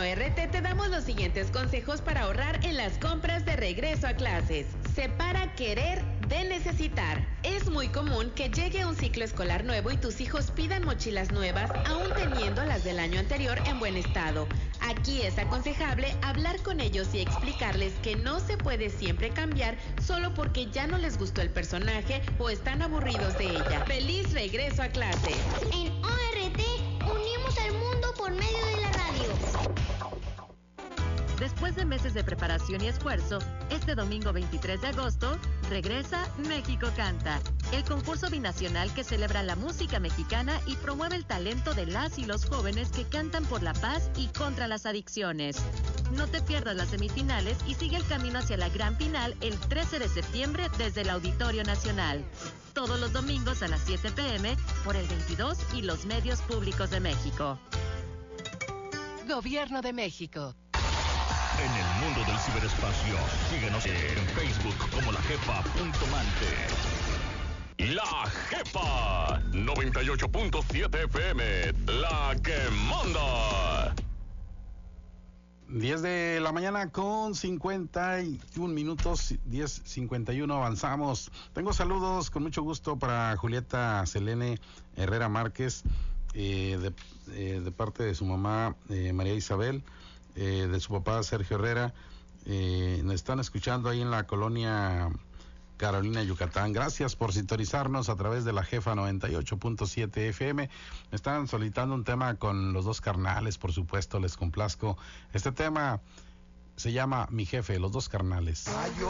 ORT te damos los siguientes consejos para ahorrar en las compras de regreso a clases. Separa querer de necesitar. Es muy común que llegue un ciclo escolar nuevo y tus hijos pidan mochilas nuevas, aún teniendo las del año anterior en buen estado. Aquí es aconsejable hablar con ellos y explicarles que no se puede siempre cambiar solo porque ya no les gustó el personaje o están aburridos de ella. ¡Feliz regreso a clase! En ORT unimos al mundo por medio de la radio. Después de meses de preparación y esfuerzo, este domingo 23 de agosto, regresa México Canta, el concurso binacional que celebra la música mexicana y promueve el talento de las y los jóvenes que cantan por la paz y contra las adicciones. No te pierdas las semifinales y sigue el camino hacia la gran final el 13 de septiembre desde el Auditorio Nacional. Todos los domingos a las 7 p.m. por el 22 y los medios públicos de México. Gobierno de México. En el mundo del ciberespacio, síguenos en Facebook como La Jefa.mante. La Jefa 98.7 FM, la que manda. 10 de la mañana con 51 minutos, 10:51, avanzamos. Tengo saludos con mucho gusto para Julieta Selene Herrera Márquez, de parte de su mamá María Isabel, de su papá Sergio Herrera. Nos están escuchando ahí en la colonia Carolina, Yucatán. Gracias por sintonizarnos a través de La Jefa 98.7 FM. Me están solicitando un tema con Los Dos Carnales, por supuesto, les complazco. Este tema se llama Mi Jefe, Los Dos Carnales.